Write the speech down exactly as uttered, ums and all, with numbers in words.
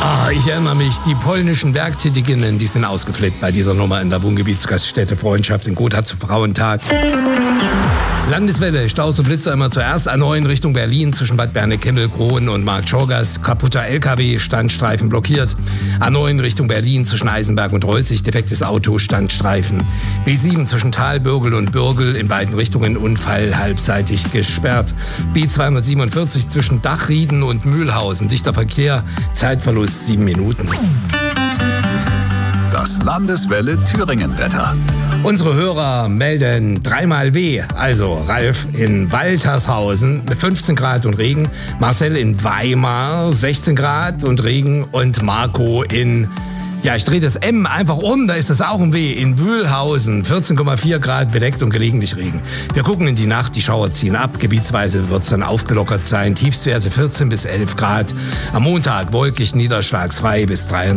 Ah, ich erinnere mich, die polnischen Werktätiginnen, die sind ausgeflippt bei dieser Nummer in der Wohngebietsgaststätte Freundschaft in Gotha zu Frauentag. Landeswelle, Staus und Blitzer immer zuerst. A neun Richtung Berlin zwischen Bad Bernekimmel, Kronen und Marktschorgas. Kaputter L K W, Standstreifen blockiert. A neun Richtung Berlin zwischen Eisenberg und Reußig, defektes Auto, Standstreifen. B sieben zwischen Talbürgel und Bürgel, in beiden Richtungen Unfall, halbseitig gesperrt. B zweihundertsiebenundvierzig zwischen Dachrieden und Mühlhausen, dichter Verkehr, Zeitverlust sieben Minuten. Das Landeswelle Thüringen-Wetter. Unsere Hörer melden dreimal W, also Ralf in Waltershausen mit fünfzehn Grad und Regen, Marcel in Weimar sechzehn Grad und Regen und Marco in, ja, ich drehe das M einfach um, da ist das auch ein W, in Wühlhausen vierzehn Komma vier Grad bedeckt und gelegentlich Regen. Wir gucken in die Nacht, die Schauer ziehen ab, gebietsweise wird es dann aufgelockert sein, Tiefstwerte vierzehn bis elf Grad. Am Montag wolkig, niederschlagsfrei bis dreiunddreißig.